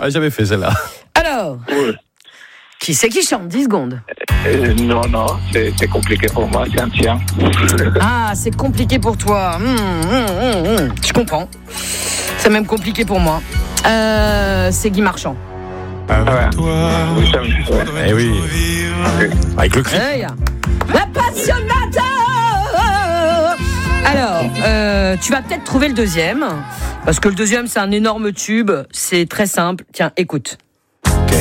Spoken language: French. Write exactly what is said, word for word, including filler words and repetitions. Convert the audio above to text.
Ah, j'avais fait celle-là. Alors, Oui. qui c'est qui chante? dix secondes. Euh, non, non, c'est, c'est compliqué pour moi, c'est un tien. Ah, c'est compliqué pour toi. Mmh, mmh, mmh, mmh. Je comprends. C'est même compliqué pour moi. Euh, c'est Guy Marchand. Avec Ouais. toi, Oui, ça me- il faudrait Eh oui. toujours vivre. Avec le cri. Hey. La passionnata. Alors, euh, tu vas peut-être trouver le deuxième, parce que le deuxième, c'est un énorme tube. C'est très simple. Tiens, écoute.